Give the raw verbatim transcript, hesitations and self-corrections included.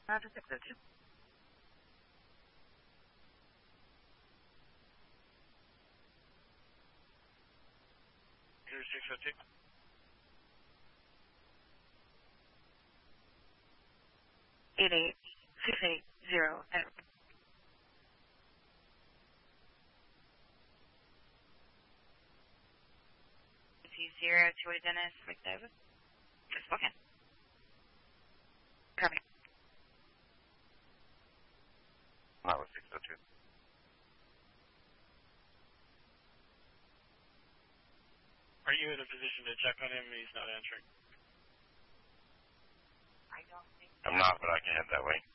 Roger, six oh two. Here's six oh two. Eight eight six eight zero. Zero to a Dennis McDavid. Just spoken. Copy. That was six oh two. Are you in a position to check on him? He's not answering. I don't think I'm not, but I can head that way.